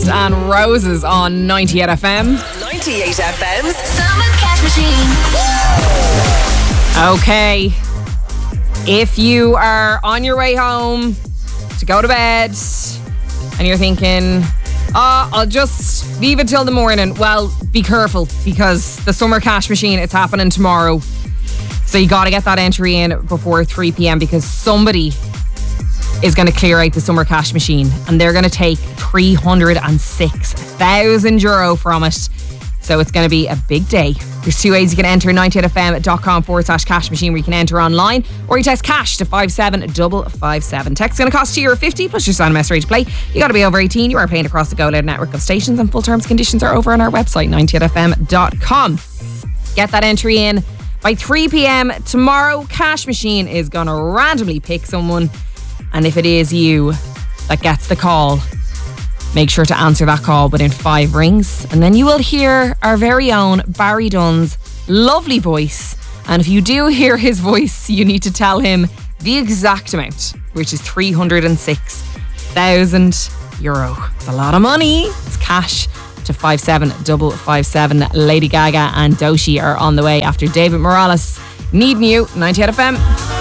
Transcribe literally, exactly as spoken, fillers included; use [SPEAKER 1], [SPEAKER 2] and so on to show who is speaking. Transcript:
[SPEAKER 1] and Roses on ninety-eight F M.
[SPEAKER 2] ninety-eight F M's Summer Cash Machine.
[SPEAKER 1] Okay. If you are on your way home to go to bed and you're thinking, oh, I'll just leave it till the morning. Well, be careful, because the Summer Cash Machine, it's happening tomorrow. So you got to get that entry in before three p.m. because somebody is going to clear out the Summer Cash Machine and they're going to take three hundred six thousand euro from it. So it's going to be a big day. There's two ways you can enter: ninety-eight F M dot com forward slash cash machine, where you can enter online, or you text cash to five seven five five seven. Text is going to cost you euro fifty plus your sign message to play. You got to be over eighteen. You are playing across the Go Loud network of stations, and full terms and conditions are over on our website, ninety-eight F M dot com. Get that entry in by three p.m. tomorrow. Cash Machine is going to randomly pick someone, and if it is you that gets the call, make sure to answer that call within five rings, and then you will hear our very own Barry Dunn's lovely voice. And if you do hear his voice, you need to tell him the exact amount, which is three hundred six thousand euro. It's a lot of money. It's cash to five seven five five seven. Lady Gaga and Doshi are on the way after David Morales. Needing You, ninety-eight F M.